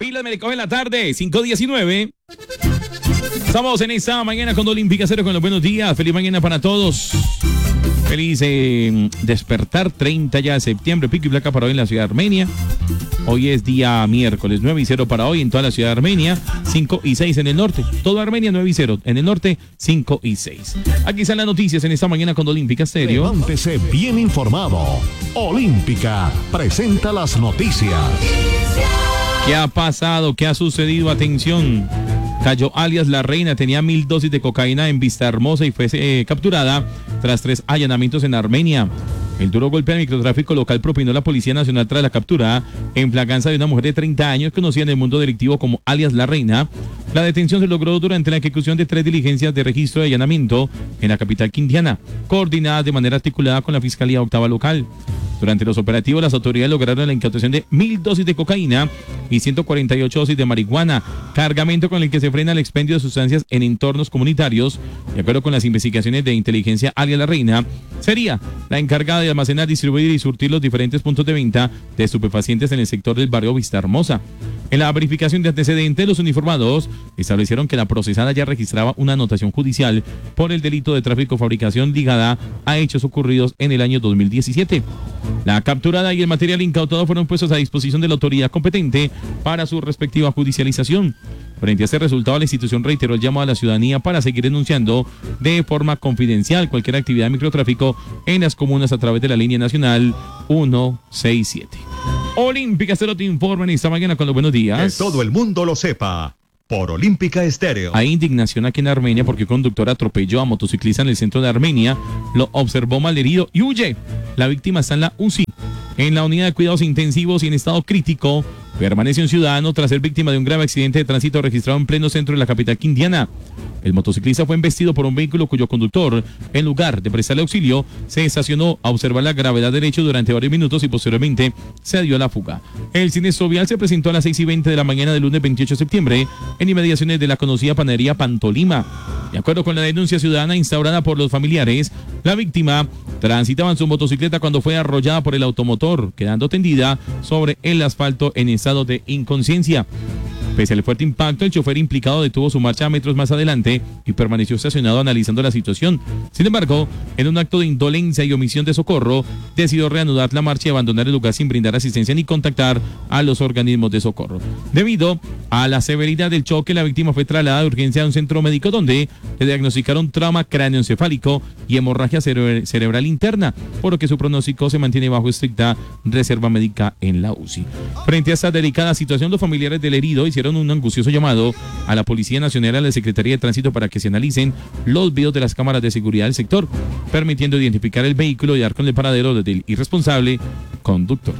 Pilas me recoge en la tarde, 5:19. Estamos en esta mañana con Olímpica Cero con los buenos días. Feliz mañana para todos. Feliz despertar, 30 ya de septiembre, pico y placa para hoy en la ciudad de Armenia. Hoy es día miércoles, 9:0 para hoy en toda la ciudad de Armenia, 5:06 en el norte. Toda Armenia 9:0, en el norte 5:06. Aquí están las noticias en esta mañana con Olímpica Stereo. Levántese bien informado. Olímpica presenta las noticias. ¿Qué ha pasado? ¿Qué ha sucedido? Atención. Cayó alias La Reina, tenía 1.000 dosis de cocaína en Vista Hermosa y fue capturada tras 3 allanamientos en Armenia. El duro golpe al microtráfico local propinó la Policía Nacional tras la captura en flagranza de una mujer de 30 años conocida en el mundo delictivo como alias La Reina. La detención se logró durante la ejecución de 3 diligencias de registro de allanamiento en la capital quindiana, coordinadas de manera articulada con la Fiscalía Octava local. Durante los operativos, las autoridades lograron la incautación de 1.000 dosis de cocaína y 148 dosis de marihuana, cargamento con el que se frena el expendio de sustancias en entornos comunitarios. De acuerdo con las investigaciones de inteligencia, alias La Reina sería la encargada de almacenar, distribuir y surtir los diferentes puntos de venta de estupefacientes en el sector del barrio Vista Hermosa. En la verificación de antecedentes, los uniformados establecieron que la procesada ya registraba una anotación judicial por el delito de tráfico fabricación ligada a hechos ocurridos en el año 2017. La capturada y el material incautado fueron puestos a disposición de la autoridad competente para su respectiva judicialización. Frente a este resultado, la institución reiteró el llamado a la ciudadanía para seguir denunciando de forma confidencial cualquier actividad de microtráfico en las comunas a través de la línea nacional 167. Olímpica Cero te informa en esta mañana con los buenos días. Que todo el mundo lo sepa. Por Olímpica Estéreo. Hay indignación aquí en Armenia porque un conductor atropelló a motociclista en el centro de Armenia, lo observó malherido y huye. La víctima está en la UCI, en la unidad de cuidados intensivos y en estado crítico. Permanece un ciudadano tras ser víctima de un grave accidente de tránsito registrado en pleno centro de la capital quindiana. El motociclista fue embestido por un vehículo cuyo conductor, en lugar de prestarle auxilio, se estacionó a observar la gravedad del hecho durante varios minutos y posteriormente se dio a la fuga. El siniestro vial se presentó a las 6:20 de la mañana del lunes 28 de septiembre en inmediaciones de la conocida panadería Pantolima. De acuerdo con la denuncia ciudadana instaurada por los familiares, la víctima transitaba en su motocicleta cuando fue arrollada por el automotor, quedando tendida sobre el asfalto en estado de inconsciencia. Pese al fuerte impacto, el chofer implicado detuvo su marcha metros más adelante y permaneció estacionado analizando la situación. Sin embargo, en un acto de indolencia y omisión de socorro, decidió reanudar la marcha y abandonar el lugar sin brindar asistencia ni contactar a los organismos de socorro. Debido a la severidad del choque, la víctima fue trasladada de urgencia a un centro médico donde le diagnosticaron trauma cráneoencefálico y hemorragia cerebral interna, por lo que su pronóstico se mantiene bajo estricta reserva médica en la UCI. Frente a esta delicada situación, los familiares del herido hicieron un angustioso llamado a la Policía Nacional y a la Secretaría de Tránsito para que se analicen los videos de las cámaras de seguridad del sector, permitiendo identificar el vehículo y dar con el paradero del irresponsable conductor.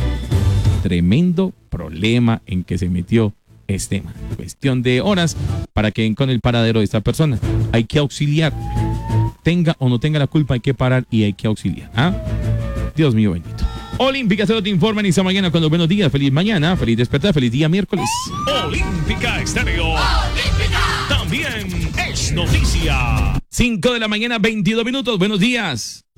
Tremendo problema en que se metió este tema. Cuestión de horas para que den con el paradero de esta persona. Hay que auxiliar. Tenga o no tenga la culpa, hay que parar y hay que auxiliar. Dios mío bendito. Olímpica Cero te informa en esta mañana con los buenos días. Feliz mañana, feliz despertar, feliz día miércoles. Olímpica Estéreo. Olímpica. También es noticia. 5 de la mañana, 22 minutos. Buenos días.